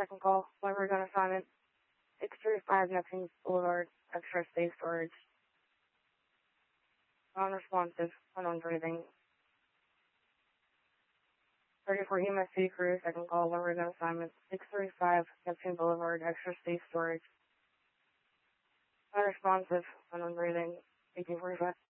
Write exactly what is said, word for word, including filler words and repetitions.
second call, one Oregon assignment, six thirty-five Neptune Boulevard, extra space storage. Non-responsive, unknown breathing. thirty-four E M S City Crew, second call, one Oregon assignment, six thirty-five Neptune Boulevard, extra space storage. Non-responsive, unknown breathing, eighteen forty-five.